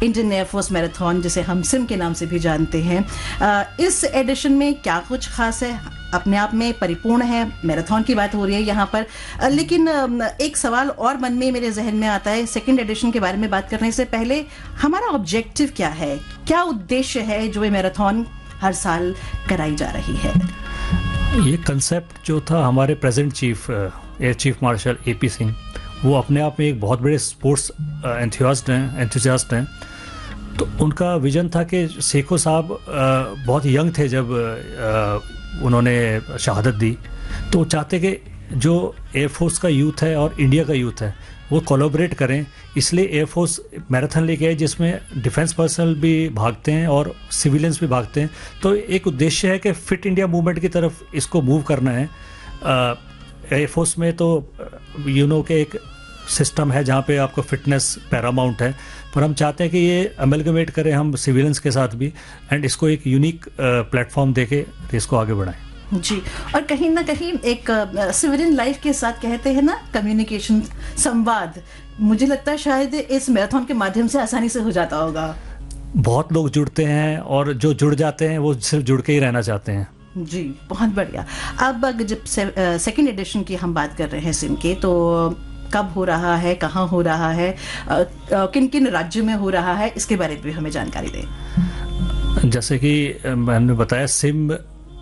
Indian air force marathon, जिसे हम SIM के नाम से भी जानते हैं, इस एडिशन में क्या कुछ खास है? अपने आप में परिपूर्ण है, मैराथन की बात हो रही है यहाँ पर, लेकिन एक सवाल और मन में मेरे जहन में आता है सेकंड एडिशन के बारे में बात करने से पहले, हमारा ऑब्जेक्टिव क्या है, क्या उद्देश्य है जो ये मैराथन हर साल कराई जा रही है? ये कंसेप्ट जो था, हमारे present chief air chief marshal AP Singh, वो अपने आप में एक बहुत बड़े स्पोर्ट्स एंथुसियास्ट हैं। तो उनका विजन था कि सेखो साहब बहुत यंग थे जब उन्होंने शहादत दी, तो वो चाहते कि जो एयरफोर्स का यूथ है और इंडिया का यूथ है वो कोलैबोरेट करें, इसलिए एयरफोर्स मैराथन लेके आए जिसमें डिफेंस पर्सनल भी भागते हैं और सिविलियंस भी भागते हैं। तो एक उद्देश्य है कि फिट इंडिया मूवमेंट की तरफ इसको मूव करना है। एयरफोर्स में तो के एक सिस्टम है जहाँ पे आपको फिटनेस पैरामाउंट है, पर हम चाहते हैं कि ये अमेलगमेट करें हम सिविलियंस के साथ भी, एंड इसको एक यूनिक प्लेटफॉर्म देके इसको आगे बढ़ाएं। जी, और कहीं ना कहीं एक सिविलियन लाइफ के साथ कहते हैं ना, कम्युनिकेशन, संवाद, मुझे लगता है शायद इस मैराथन के माध्यम से आसानी से हो जाता होगा। बहुत लोग जुड़ते हैं और जो जुड़ जाते हैं वो सिर्फ जुड़ के ही रहना चाहते हैं। जी, बहुत बढ़िया। अब जब सेकेंड एडिशन की हम बात कर रहे हैं सिम के, तो कब हो रहा है, कहाँ हो रहा है, किन किन राज्यों में हो रहा है, इसके बारे में भी हमें जानकारी दें। जैसे कि मैंने बताया, सिम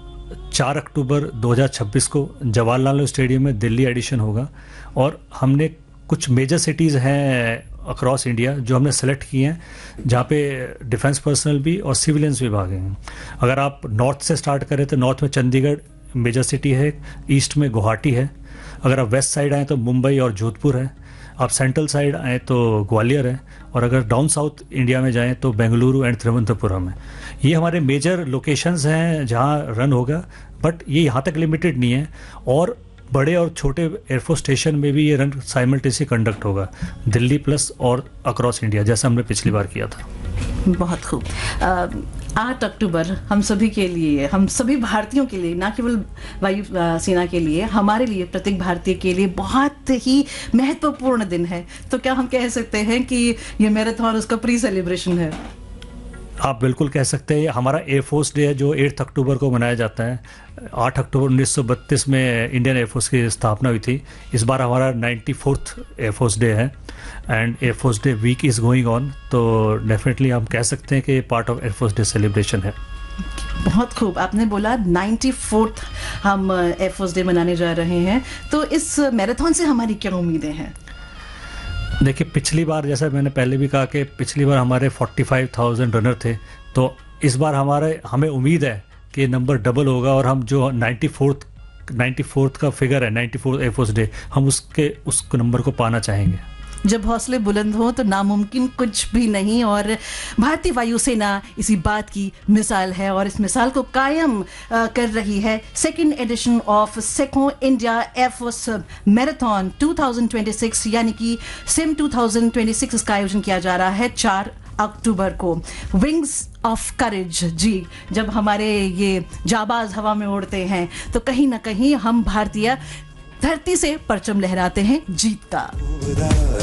4 अक्टूबर 2026 को जवाहरलाल स्टेडियम में दिल्ली एडिशन होगा, और हमने कुछ मेजर सिटीज़ हैं अक्रॉस इंडिया जो हमने सेलेक्ट किए हैं जहाँ पे डिफेंस पर्सनल भी और सिविलियंस भी भागेंगे। अगर आप नॉर्थ से स्टार्ट करें तो नॉर्थ में चंडीगढ़ मेजर सिटी है, ईस्ट में गुवाहाटी है, अगर आप वेस्ट साइड आएँ तो मुंबई और जोधपुर है, आप सेंट्रल साइड आएँ तो ग्वालियर है, और अगर डाउन साउथ इंडिया में जाएँ तो बेंगलुरु एंड तिरुवनंतपुरम है। ये हमारे मेजर लोकेशंस हैं जहाँ रन होगा, बट ये यहाँ तक लिमिटेड नहीं है, और बड़े और छोटे एयरफोर्स स्टेशन में भी ये रन साइमल्टेनियसली कंडक्ट होगा, दिल्ली प्लस और अक्रॉस इंडिया, जैसा हमने पिछली बार किया था। बहुत खूब। 8 अक्टूबर हम सभी के लिए, हम सभी भारतीयों के लिए, ना केवल वायु सेना के लिए, हमारे लिए, प्रत्येक भारतीय के लिए बहुत ही महत्वपूर्ण दिन है। तो क्या हम कह सकते हैं कि ये मैराथन उसका प्री सेलिब्रेशन है? आप बिल्कुल कह सकते हैं। हमारा एयरफोर्स डे है जो 8 अक्टूबर को मनाया जाता है। 8 अक्टूबर 1932 में इंडियन एयरफोर्स की स्थापना हुई थी। इस बार हमारा 94th एयरफोर्स डे है, and air force day week is going on, तो डेफिनेटली हम कह सकते हैं कि ये part of air force day celebration है। बहुत खूब, आपने बोला 94th हम एयरफोर्स डे मनाने जा रहे हैं, तो इस मैराथन से हमारी क्या उम्मीदें हैं? देखिए, पिछली बार जैसा मैंने पहले भी कहा कि पिछली बार हमारे 45,000 रनर थे, तो इस बार हमें उम्मीद है कि नंबर डबल होगा, और हम जो 94th का फिगर है, 94th एयरफोर्स डे, हम उस नंबर को पाना चाहेंगे। जब हौसले बुलंद हो तो नामुमकिन कुछ भी नहीं, और भारतीय वायुसेना इसी बात की मिसाल है, और इस मिसाल को कायम कर रही है second edition of Seiko India air force marathon 2026, यानी कि सिम 2026। इसका आयोजन किया जा रहा है 4 अक्टूबर को। विंग्स ऑफ करेज, जी, जब हमारे ये जाबाज हवा में उड़ते हैं तो कहीं ना कहीं हम भारतीय धरती से परचम लहराते हैं जीत का।